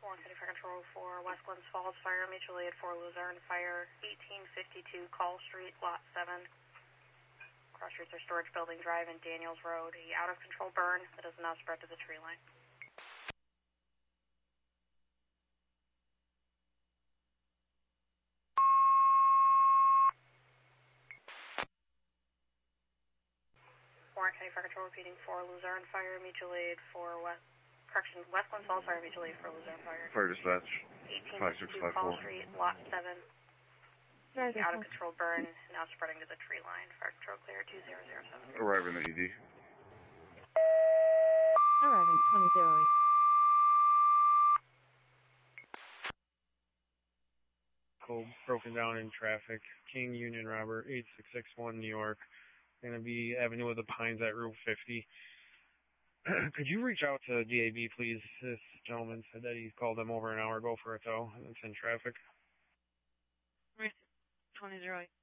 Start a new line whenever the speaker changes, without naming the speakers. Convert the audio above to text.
Warren City Fire Control for West Glens Falls Fire, mutual aid for Luzerne Fire, 1852 Call Street, Lot 7. Cross streets are Storage Building Drive and Daniels Road. A out of control burn that has now spread to the tree line. Warren County Fire Control repeating for Luzerne Fire, mutual aid for West Glens Falls Fire, mutual aid for Luzerne Fire.
Fire dispatch.
1852 Call Street, Lot 7. Out of control burn, now spreading to the tree line. Fire control clear, 2007.
Arriving at ED.
Arriving 2008.
Cold, broken down in traffic. King Union Robber, 8661 New York. Going to be Avenue of the Pines at Route 50. Could you reach out to DAB, please? This gentleman said that he called them over an hour ago for a tow, and it's in traffic.
2008.